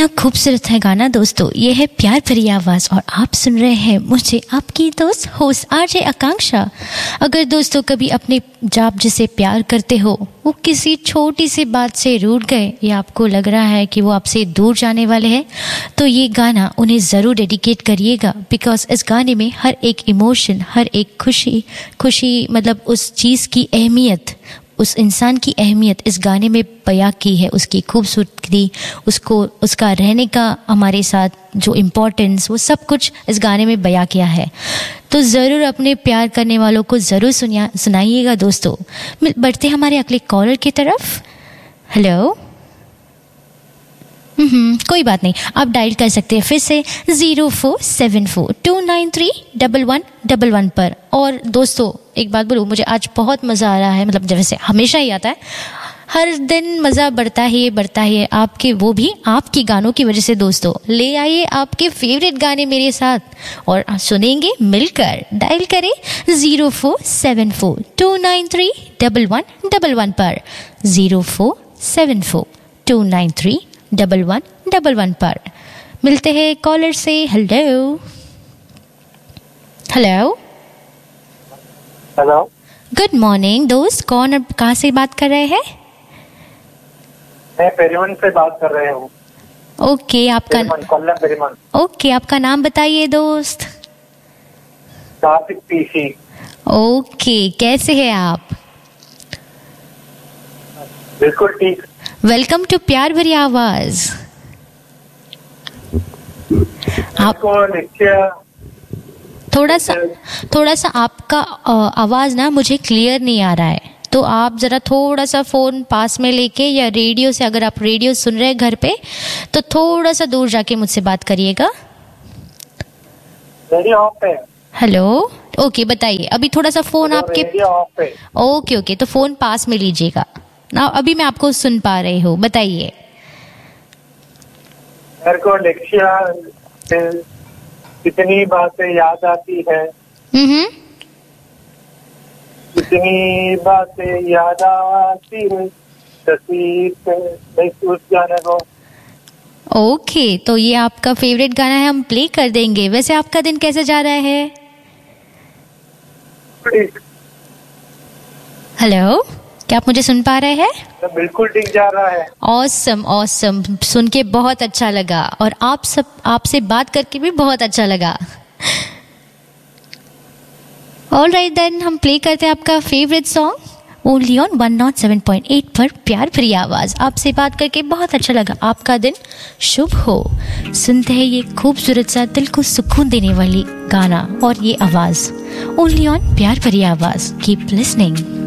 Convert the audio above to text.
कितना खूबसूरत है गाना दोस्तों। ये है प्यार भरी आवाज़ और आप सुन रहे हैं मुझे आपकी दोस्त होस्ट आरजे आकांक्षा। अगर दोस्तों कभी अपने आप जिसे प्यार करते हो वो किसी छोटी सी बात से रूठ गए या आपको लग रहा है कि वो आपसे दूर जाने वाले हैं, तो ये गाना उन्हें ज़रूर डेडिकेट करिएगा। बिकॉज इस गाने में हर एक इमोशन, हर एक खुशी मतलब उस चीज़ की अहमियत, उस इंसान की अहमियत इस गाने में बयां की है। उसकी खूबसूरती, उसको उसका रहने का हमारे साथ जो इम्पोर्टेंस, वो सब कुछ इस गाने में बयां किया है। तो ज़रूर अपने प्यार करने वालों को ज़रूर सुनाइएगा दोस्तों। बढ़ते हमारे अगले कॉलर की तरफ। हेलो। कोई बात नहीं, आप डायल कर सकते हैं फिर से 0474293111 पर। और दोस्तों एक बात बोलूँ, मुझे आज बहुत मज़ा आ रहा है, मतलब जैसे हमेशा ही आता है, हर दिन मज़ा बढ़ता है आपके, वो भी आपकी गानों की वजह से। दोस्तों ले आइए आपके फेवरेट गाने मेरे साथ और सुनेंगे मिलकर। डायल करें 0474293111 पर, 0474293111 पर। मिलते हैं कॉलर से। Hello hello hello, good morning दोस्त। कौन और कहाँ से बात कर रहे हैं? मैं पेरीमन से बात कर रहे हूँ। ओके, आपका कोल्लम पेरीमन। ओके, आपका नाम बताइए दोस्त। कार्तिक पीसी। ओके, कैसे हैं आप? बिल्कुल ठीक। वेलकम टू प्यार भरी आवाज। आपको देखिए, थोड़ा सा आपका आवाज ना मुझे क्लियर नहीं आ रहा है, तो आप जरा थोड़ा सा फोन पास में लेके या रेडियो से, अगर आप रेडियो सुन रहे हैं घर पे, तो थोड़ा सा दूर जाके मुझसे बात करिएगा। रेडियो ऑफ पे। हेलो, ओके बताइए। अभी थोड़ा सा फोन आपके रेडियो ऑफ पे। ओके, तो फोन पास में लीजिएगा ना। अभी मैं आपको सुन पा रही हूँ, बताइए। मेरे को लेक्शिया से कितनी बातें याद आती है, कितनी बातें याद आती है तस्वीर से, उस गाने को। ओके, तो ये आपका फेवरेट गाना है, हम प्ले कर देंगे। वैसे आपका दिन कैसे जा रहा है? हेलो, क्या आप मुझे सुन पा रहे हैं? तो बिल्कुल ठीक जा रहा है। ऑसम, सुन के बहुत अच्छा लगा और आपसे बात करके भी बहुत अच्छा लगा। ऑलराइट देन, हम प्ले करते हैं आपका फेवरेट सॉन्ग ओनली ऑन 107.8 पर प्यार भरी आवाज। आपसे बात करके बहुत अच्छा लगा। आपका दिन शुभ हो। सुनते हैं ये खूबसूरत सा दिल को सुकून देने वाली गाना और ये आवाज ओनली ऑन प्यार भरी आवाज। Keep listening.